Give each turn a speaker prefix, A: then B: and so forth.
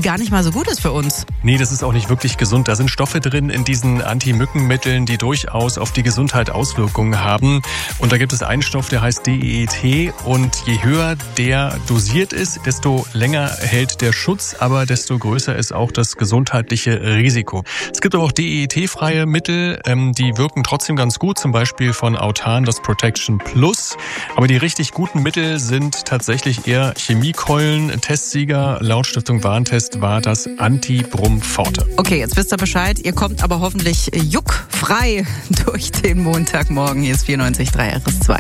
A: die gar nicht mal so gut ist für uns.
B: Nee, das ist auch nicht wirklich gesund. Da sind Stoffe drin in diesen Anti-Mückenmitteln, die durchaus auf die Gesundheit Auswirkungen haben. Und da gibt es einen Stoff, der heißt DEET. Und je höher der dosiert ist, desto länger hält der Schutz, aber desto größer ist auch das gesundheitliche Risiko. Es gibt aber auch DEET-freie Mittel, die wirken trotzdem ganz gut, zum Beispiel von Autan das Protection Plus. Aber die richtig guten Mittel sind tatsächlich eher Chemiekeulen. Testsieger laut Stiftung Warentest war das Antibrum Forte.
A: Okay, jetzt wisst ihr Bescheid. Ihr kommt aber hoffentlich juckfrei durch den Montagmorgen. Hier ist 94.3 RS2.